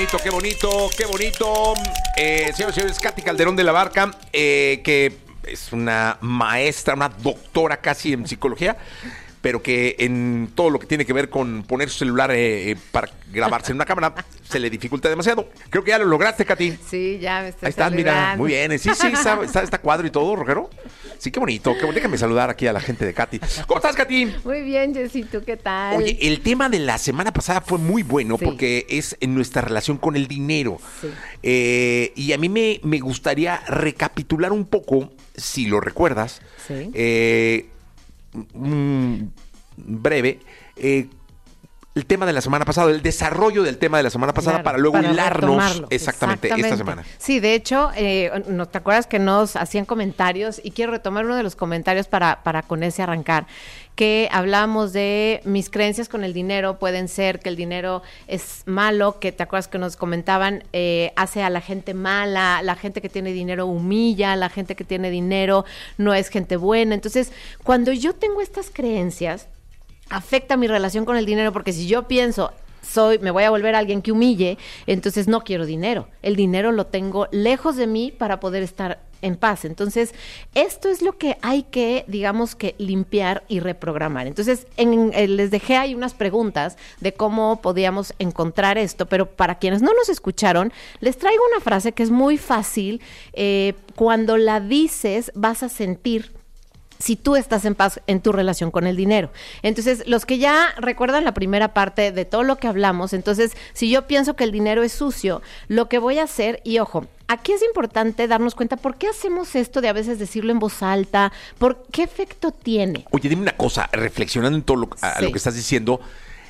bonito, qué bonito, qué bonito. Señores y señores, Katy Calderón de la Barca, que es una maestra, una doctora casi en psicología, pero que en todo lo que tiene que ver con poner su celular para grabarse en una cámara se le dificulta demasiado. Creo que ya lo lograste, Katy. Sí, ya me estoy Ahí estás, mira, muy bien. Sí, está cuadro y todo, Rogero. Sí, qué bonito. Déjame saludar aquí a la gente de Katy. ¿Cómo estás, Katy? Muy bien, Jessy, ¿tú qué tal? Oye, el tema de la semana pasada fue muy bueno, sí, porque es en nuestra relación con el dinero. Sí. Y a mí me gustaría recapitular un poco, si lo recuerdas, sí, breve, el tema de la semana pasada, el desarrollo del tema de la semana pasada, claro, para luego hilarnos exactamente esta semana. Sí, de hecho, ¿no te acuerdas que nos hacían comentarios? Y quiero retomar uno de los comentarios para con ese arrancar, que hablamos de mis creencias con el dinero. Pueden ser que el dinero es malo, que te acuerdas que nos comentaban, hace a la gente mala, la gente que tiene dinero humilla, la gente que tiene dinero no es gente buena. Entonces, cuando yo tengo estas creencias, afecta mi relación con el dinero, porque si yo pienso, me voy a volver alguien que humille, entonces no quiero dinero. El dinero lo tengo lejos de mí para poder estar en paz. Entonces, esto es lo que hay que, digamos, que limpiar y reprogramar. Entonces, les dejé ahí unas preguntas de cómo podíamos encontrar esto, pero para quienes no nos escucharon, les traigo una frase que es muy fácil. Cuando la dices, vas a sentir si tú estás en paz en tu relación con el dinero. Entonces, los que ya recuerdan la primera parte de todo lo que hablamos, entonces, si yo pienso que el dinero es sucio, lo que voy a hacer, y ojo, aquí es importante darnos cuenta por qué hacemos esto de a veces decirlo en voz alta, por qué efecto tiene. Oye, dime una cosa, reflexionando en todo lo que estás diciendo,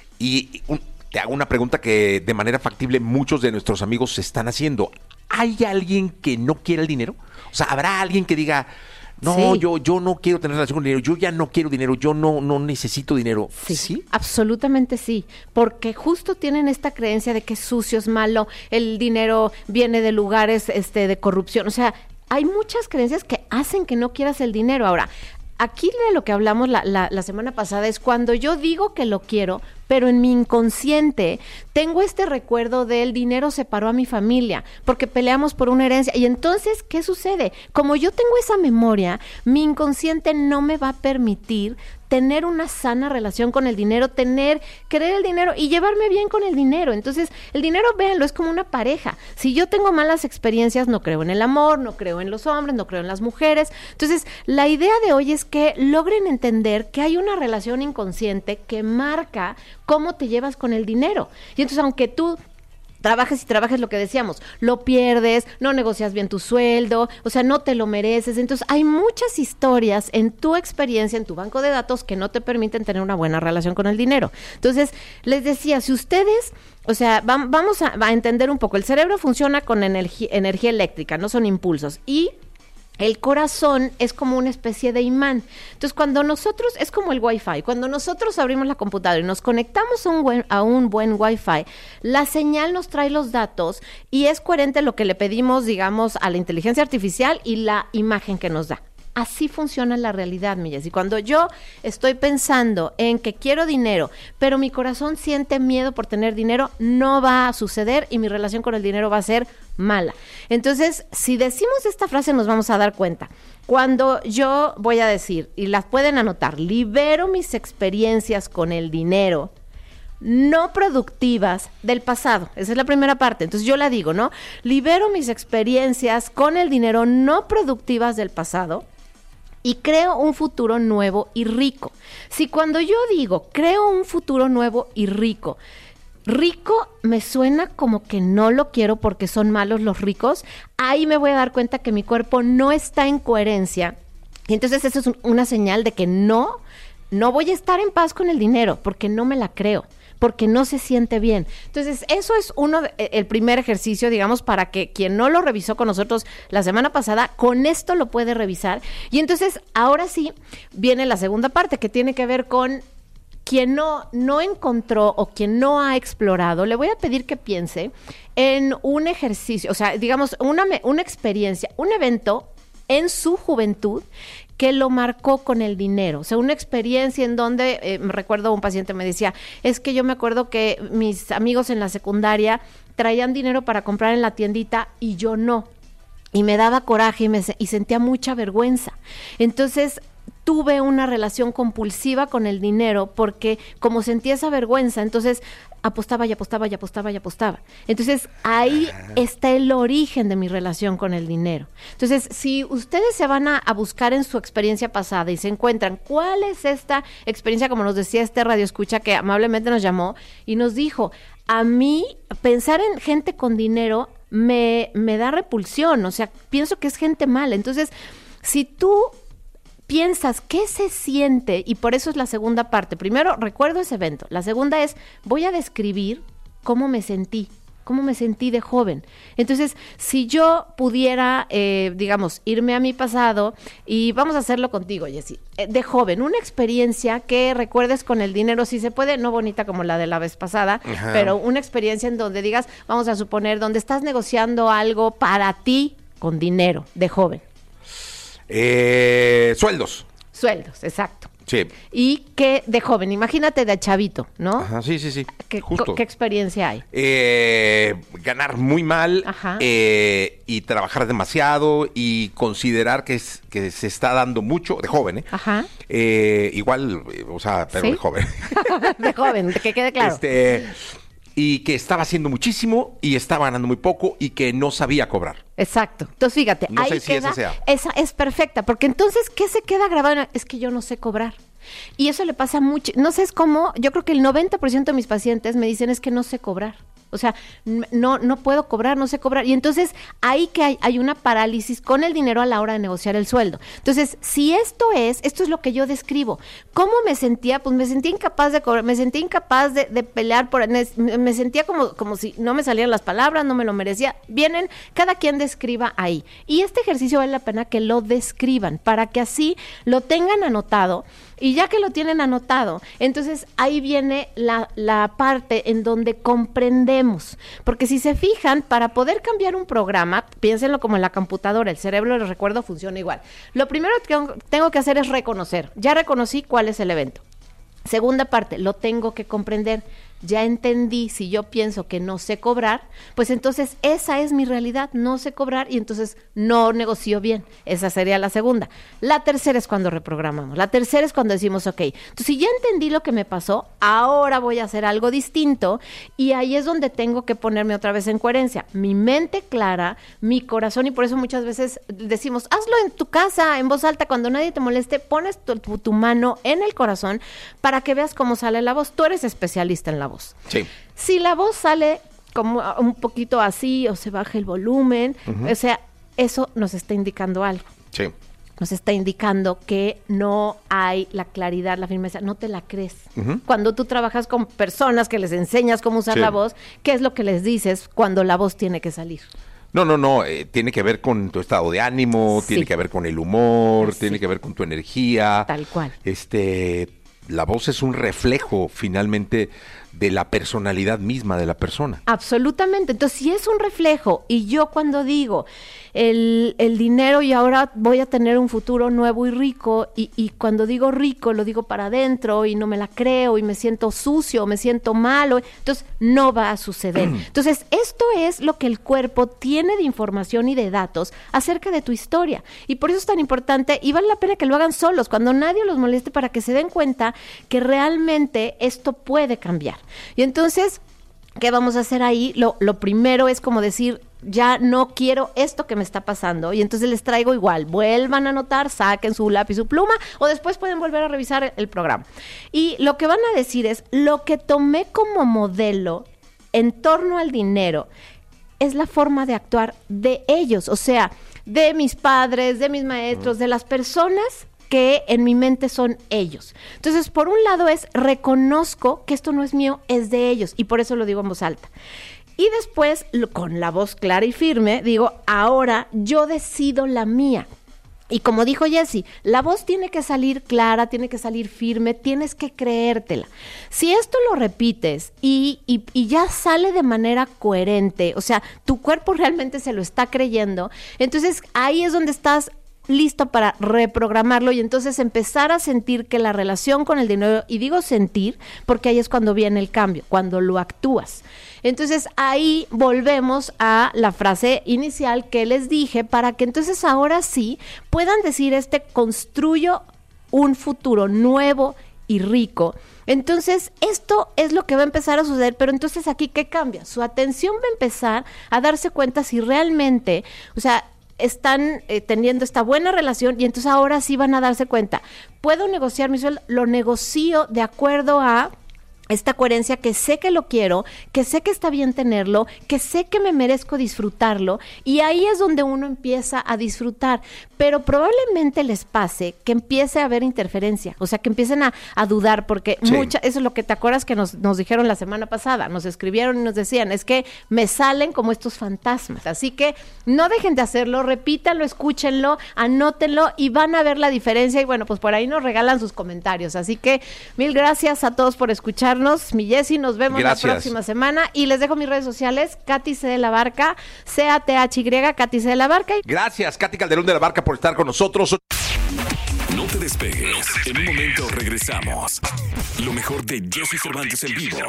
y te hago una pregunta que de manera factible muchos de nuestros amigos se están haciendo. ¿Hay alguien que no quiera el dinero? O sea, ¿habrá alguien que diga, no, sí, yo no quiero tener relación con dinero, yo ya no quiero dinero, yo no necesito dinero? Sí, absolutamente sí, porque justo tienen esta creencia de que es sucio, es malo, el dinero viene de lugares de corrupción. O sea, hay muchas creencias que hacen que no quieras el dinero. Ahora, aquí de lo que hablamos la semana pasada es cuando yo digo que lo quiero, pero en mi inconsciente tengo este recuerdo del dinero separó a mi familia, porque peleamos por una herencia. Y entonces, ¿qué sucede? Como yo tengo esa memoria, mi inconsciente no me va a permitir tener una sana relación con el dinero, querer el dinero y llevarme bien con el dinero. Entonces, el dinero, véanlo, es como una pareja. Si yo tengo malas experiencias, no creo en el amor, no creo en los hombres, no creo en las mujeres. Entonces, la idea de hoy es que logren entender que hay una relación inconsciente que marca cómo te llevas con el dinero. Y entonces, aunque tú trabajes lo que decíamos, lo pierdes, no negocias bien tu sueldo, o sea, no te lo mereces. Entonces, hay muchas historias en tu experiencia, en tu banco de datos, que no te permiten tener una buena relación con el dinero. Entonces, les decía, si ustedes, o sea, vamos a entender un poco, el cerebro funciona con energía eléctrica, no son impulsos, y el corazón es como una especie de imán. Entonces, cuando nosotros, es como el Wi-Fi, cuando nosotros abrimos la computadora y nos conectamos a un buen Wi-Fi, la señal nos trae los datos y es coherente lo que le pedimos, digamos, a la inteligencia artificial y la imagen que nos da. Así funciona la realidad, mi Jessy. Cuando yo estoy pensando en que quiero dinero, pero mi corazón siente miedo por tener dinero, no va a suceder y mi relación con el dinero va a ser mala. Entonces, si decimos esta frase, nos vamos a dar cuenta. Cuando yo voy a decir, y las pueden anotar, libero mis experiencias con el dinero no productivas del pasado. Esa es la primera parte. Entonces yo la digo, ¿no? Libero mis experiencias con el dinero no productivas del pasado y creo un futuro nuevo y rico. Si cuando yo digo creo un futuro nuevo y rico me suena como que no lo quiero porque son malos los ricos, ahí me voy a dar cuenta que mi cuerpo no está en coherencia. Y entonces eso es una señal de que no voy a estar en paz con el dinero porque no me la creo, porque no se siente bien. Entonces, eso es el primer ejercicio, digamos, para que quien no lo revisó con nosotros la semana pasada, con esto lo puede revisar. Y entonces, ahora sí, viene la segunda parte, que tiene que ver con quien no encontró o quien no ha explorado. Le voy a pedir que piense en un ejercicio, o sea, digamos, una experiencia, un evento en su juventud que lo marcó con el dinero. O sea, una experiencia en donde, me recuerdo un paciente me decía, es que yo me acuerdo que mis amigos en la secundaria traían dinero para comprar en la tiendita y yo no. Y me daba coraje y sentía mucha vergüenza. Entonces, tuve una relación compulsiva con el dinero porque como sentía esa vergüenza, entonces apostaba y apostaba y apostaba y apostaba. Entonces ahí está el origen de mi relación con el dinero. Entonces, si ustedes se van a buscar en su experiencia pasada y se encuentran cuál es esta experiencia, como nos decía este radioescucha que amablemente nos llamó y nos dijo, a mí pensar en gente con dinero me da repulsión, o sea, pienso que es gente mala. Entonces, si tú piensas qué se siente, y por eso es la segunda parte. Primero, recuerdo ese evento. La segunda es, voy a describir cómo me sentí de joven. Entonces, si yo pudiera, digamos, irme a mi pasado, y vamos a hacerlo contigo, Jessy, de joven, una experiencia que recuerdes con el dinero, si se puede, no bonita como la de la vez pasada, pero una experiencia en donde digas, vamos a suponer, donde estás negociando algo para ti con dinero, de joven. Sueldos. Sueldos, exacto. Sí. Y que de joven, imagínate de chavito, ¿no? Ajá, sí. Justo. ¿Qué experiencia hay? Ganar muy mal y trabajar demasiado y considerar que se está dando mucho, de joven, ¿eh? Ajá. Igual, o sea, pero ¿Sí? de joven. De joven, que quede claro. Y que estaba haciendo muchísimo y estaba ganando muy poco y que no sabía cobrar. Exacto. Entonces, fíjate, No ahí sé si queda, esa sea. esa es perfecta, porque entonces, ¿qué se queda grabado? Es que yo no sé cobrar. Y eso le pasa mucho, no sé, es como, yo creo que el 90% de mis pacientes me dicen es que no sé cobrar. O sea, no puedo cobrar, no sé cobrar. Y entonces ahí que hay una parálisis con el dinero a la hora de negociar el sueldo. Entonces, si esto es lo que yo describo. ¿Cómo me sentía? Pues me sentía incapaz de cobrar, me sentía incapaz de pelear, me sentía como si no me salieran las palabras, no me lo merecía. Vienen, cada quien describa ahí. Y este ejercicio vale la pena que lo describan para que así lo tengan anotado. Y ya que lo tienen anotado, entonces ahí viene la parte en donde comprendemos. Porque si se fijan, para poder cambiar un programa, piénsenlo como en la computadora, el cerebro, les recuerdo, funciona igual. Lo primero que tengo que hacer es reconocer. Ya reconocí cuál es el evento. Segunda parte, lo tengo que comprender. Ya entendí, si yo pienso que no sé cobrar, pues entonces esa es mi realidad, no sé cobrar y entonces no negocio bien. Esa sería la segunda. La tercera es cuando reprogramamos. La tercera es cuando decimos, ok, entonces si ya entendí lo que me pasó, ahora voy a hacer algo distinto y ahí es donde tengo que ponerme otra vez en coherencia. Mi mente clara, mi corazón, y por eso muchas veces decimos, hazlo en tu casa, en voz alta, cuando nadie te moleste, pones tu mano en el corazón para que veas cómo sale la voz. Tú eres especialista en la voz. Sí. Si la voz sale como un poquito así o se baja el volumen, o sea, eso nos está indicando algo. Sí. Nos está indicando que no hay la claridad, la firmeza, no te la crees. Cuando tú trabajas con personas que les enseñas cómo usar la voz, ¿qué es lo que les dices cuando la voz tiene que salir? No, tiene que ver con tu estado de ánimo, tiene que ver con el humor, Sí. tiene que ver con tu energía. Tal cual. La voz es un reflejo finalmente de la personalidad misma de la persona. Absolutamente. Entonces, si es un reflejo y yo cuando digo el dinero y ahora voy a tener un futuro nuevo y rico y cuando digo rico lo digo para adentro y no me la creo y me siento sucio, me siento malo, entonces no va a suceder. Entonces, esto es lo que el cuerpo tiene de información y de datos acerca de tu historia. Y por eso es tan importante y vale la pena que lo hagan solos, cuando nadie los moleste para que se den cuenta que realmente esto puede cambiar. Y entonces, ¿qué vamos a hacer ahí? Lo primero es como decir, ya no quiero esto que me está pasando. Y entonces les traigo igual, vuelvan a anotar, saquen su lápiz, su pluma, o después pueden volver a revisar el programa. Y lo que van a decir es, lo que tomé como modelo en torno al dinero es la forma de actuar de ellos, o sea, de mis padres, de mis maestros, de las personas que en mi mente son ellos. Entonces, por un lado reconozco que esto no es mío, es de ellos, y por eso lo digo en voz alta. Y después, con la voz clara y firme, digo, ahora yo decido la mía. Y como dijo Jessy, la voz tiene que salir clara, tiene que salir firme, tienes que creértela. Si esto lo repites y ya sale de manera coherente, o sea, tu cuerpo realmente se lo está creyendo, entonces ahí es donde estás listo para reprogramarlo y entonces empezar a sentir que la relación con el dinero, y digo sentir porque ahí es cuando viene el cambio, cuando lo actúas. Entonces ahí volvemos a la frase inicial que les dije, para que entonces ahora sí puedan decir construyo un futuro nuevo y rico. Entonces esto es lo que va a empezar a suceder, pero entonces aquí ¿qué cambia? Su atención va a empezar a darse cuenta si realmente, o sea, están teniendo esta buena relación, y entonces ahora sí van a darse cuenta, puedo negociar mi sueldo, lo negocio de acuerdo a esta coherencia, que sé que lo quiero, que sé que está bien tenerlo, que sé que me merezco disfrutarlo, y ahí es donde uno empieza a disfrutar. Pero probablemente les pase que empiece a haber interferencia, o sea, que empiecen a dudar, porque sí, eso es lo que te acuerdas que nos dijeron la semana pasada, nos escribieron y nos decían, es que me salen como estos fantasmas, así que no dejen de hacerlo, repítanlo, escúchenlo, anótenlo y van a ver la diferencia, y bueno, pues por ahí nos regalan sus comentarios, así que mil gracias a todos por escucharnos, mi Jessy, nos vemos la próxima semana, y les dejo mis redes sociales, Katy C. de la Barca, CATHY, Katy C. de la Barca. Gracias, Katy Calderón de la Barca, por estar con nosotros. No te despegues. En un momento regresamos. Lo mejor de Jessy Cervantes en vivo.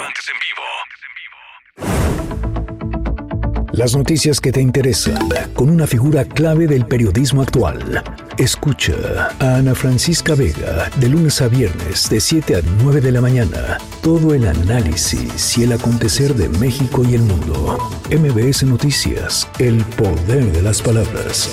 Las noticias que te interesan, con una figura clave del periodismo actual. Escucha a Ana Francisca Vega de lunes a viernes de 7 a 9 de la mañana. Todo el análisis y el acontecer de México y el mundo. MBS Noticias, el poder de las palabras.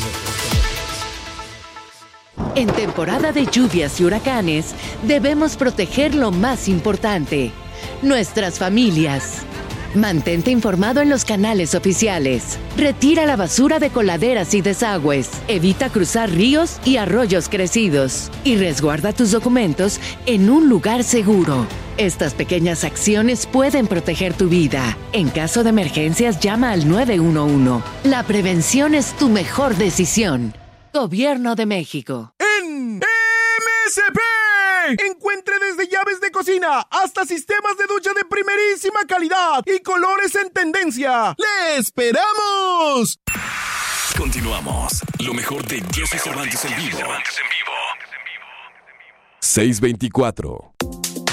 En temporada de lluvias y huracanes, debemos proteger lo más importante, nuestras familias. Mantente informado en los canales oficiales. Retira la basura de coladeras y desagües. Evita cruzar ríos y arroyos crecidos. Y resguarda tus documentos en un lugar seguro. Estas pequeñas acciones pueden proteger tu vida. En caso de emergencias, llama al 911. La prevención es tu mejor decisión. Gobierno de México. En MSP. Encuentre desde llaves de cocina hasta sistemas de ducha de primerísima calidad y colores en tendencia. ¡Le esperamos! Continuamos. Lo mejor de Jessy Cervantes en vivo. 624.